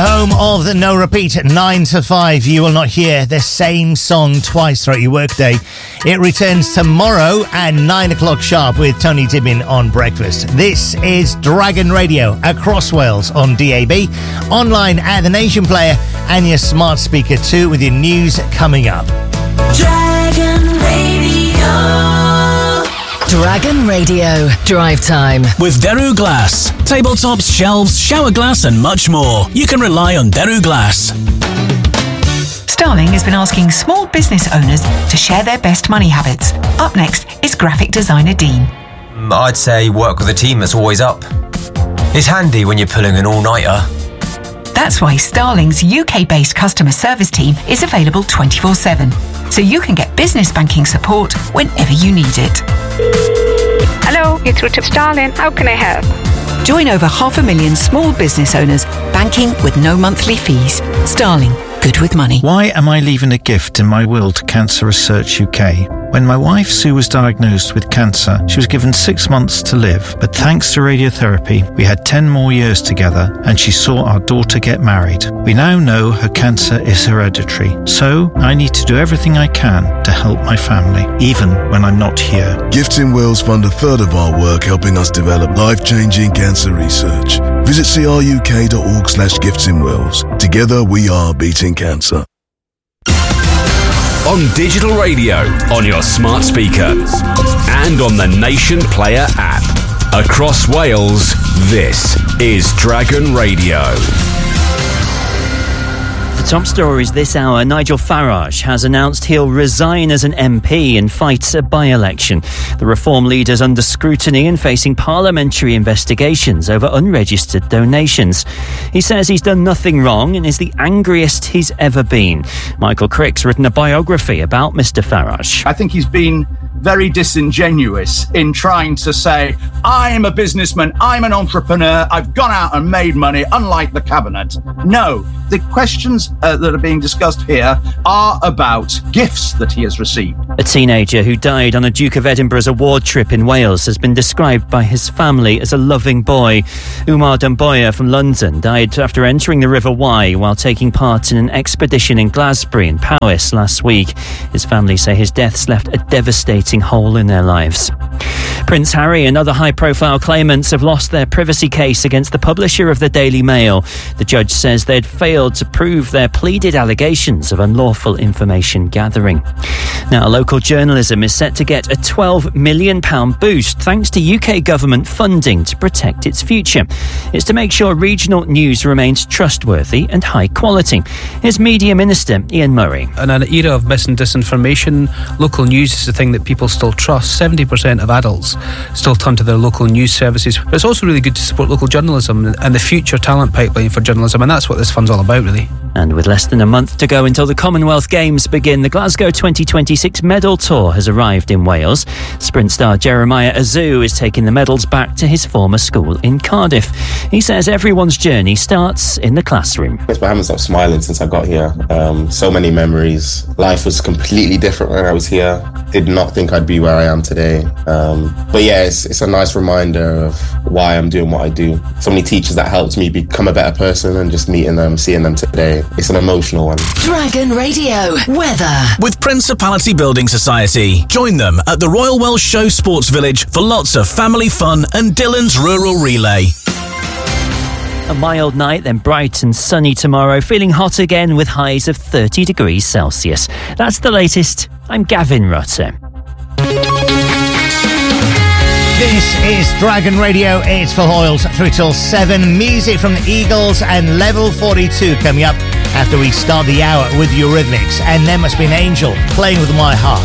home of the No Repeat 9 to 5. You will not hear the same song twice throughout your workday. It returns tomorrow at 9 o'clock sharp with Tony Tibbin on Breakfast. This is Dragon Radio across Wales on DAB, online at the Nation Player and your smart speaker too, with your news coming up. Dragon Radio. Dragon Radio Drive Time with Deru Glass. Tabletops, shelves, shower glass and much more. You can rely on Deru Glass. Starling has been asking small business owners to share their best money habits. Up next is graphic designer Dean. I'd say work with a team that's always up. It's handy when you're pulling an all-nighter. That's why Starling's UK-based customer service team is available 24/7, so you can get business banking support whenever you need it. Hello, you're through to Starling. How can I help? Join over 500,000 small business owners banking with no monthly fees. Starling, good with money. Why am I leaving a gift in my will to Cancer Research UK? When my wife Sue was diagnosed with cancer, she was given 6 months to live. But thanks to radiotherapy, we had 10 more years together and she saw our daughter get married. We now know her cancer is hereditary. So I need to do everything I can to help my family, even when I'm not here. Gifts in Wales fund a third of our work helping us develop life-changing cancer research. Visit cruk.org/giftsinwales. Together we are beating cancer. On digital radio, on your smart speaker, and on the Nation Player app. Across Wales, this is Dragon Radio. The top stories this hour. Nigel Farage has announced he'll resign as an MP and fight a by-election. The Reform leader's under scrutiny and facing parliamentary investigations over unregistered donations. He says he's done nothing wrong and is the angriest he's ever been. Michael Crick's written a biography about Mr Farage. I think he's been very disingenuous in trying to say, I'm a businessman, I'm an entrepreneur, I've gone out and made money, unlike the cabinet. No, the questions that are being discussed here are about gifts that he has received. A teenager who died on a Duke of Edinburgh's award trip in Wales has been described by his family as a loving boy. Umar Dumboya from London died after entering the River Wye while taking part in an expedition in Glasbury and Powys last week. His family say his death's left a devastating hole in their lives. Prince Harry and other high-profile claimants have lost their privacy case against the publisher of the Daily Mail. The judge says they'd failed to prove their pleaded allegations of unlawful information gathering. Now, local journalism is set to get a £12 million boost thanks to UK government funding to protect its future. It's to make sure regional news remains trustworthy and high quality. Here's Media Minister Ian Murray. In an era of mis and disinformation, local news is the thing that people still trust. 70% of adults still turn to their local news services. But it's also really good to support local journalism and the future talent pipeline for journalism, and that's what this fund's all about, really. And with less than a month to go until the Commonwealth Games begin, the Glasgow 2026 medal tour has arrived in Wales. Sprint star Jeremiah Azu is taking the medals back to his former school in Cardiff. He says everyone's journey starts in the classroom. I haven't stopped smiling since I got here. So many memories. Life was completely different when I was here. Did not think I'd be where I am today. But yeah, it's a nice reminder of why I'm doing what I do. So many teachers that helped me become a better person, and just meeting them, seeing them today. It's an emotional one. Dragon Radio weather with Principality Building Society. Join them at the Royal Welsh Show Sports Village for lots of family fun and Dillon's Rural Relay. A mild night, then bright and sunny tomorrow. Feeling hot again with highs of 30 degrees Celsius. That's the latest. I'm Gavin Rutter. This is Dragon Radio. It's Phil Hoyles through till 7. Music from the Eagles and Level 42 coming up after we start the hour with Eurythmics. And There Must Be an Angel, Playing With My Heart.